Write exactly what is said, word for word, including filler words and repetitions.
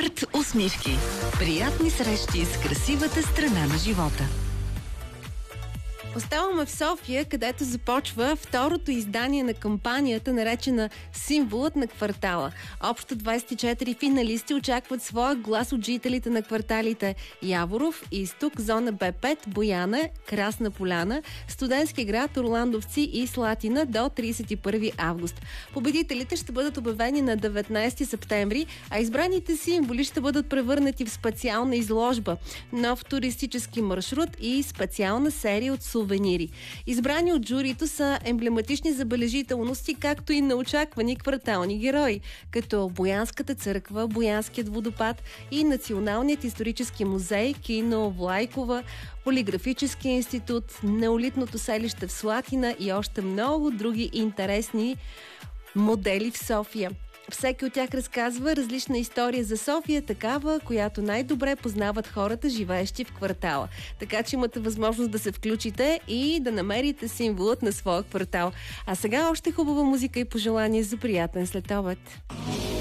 Арт усмивки. Приятни срещи с красивата страна на живота. Оставаме в София, където започва второто издание на кампанията, наречена "Символът на квартала". Общо двадесет и четири финалисти очакват своя глас от жителите на кварталите Яворов, Изток, Зона Б пет, Бояна, Красна поляна, Студентски град, Орландовци и Слатина до тридесет и първи август. Победителите ще бъдат обявени на деветнадесети септември, а избраните символи ще бъдат превърнати в специална изложба, нов туристически маршрут и специална серия от сувенири. Избрани от журито са емблематични забележителности, както и неочаквани квартални герои, като Боянската църква, Боянският водопад и Националният исторически музей, кино Влайкова, Полиграфическия институт, неолитното селище в Слатина и още много други интересни модели в София. Всеки от тях разказва различна история за София, такава, която най-добре познават хората, живеещи в квартала. Така че имате възможност да се включите и да намерите символът на своя квартал. А сега още хубава музика и пожелание за приятен следобед.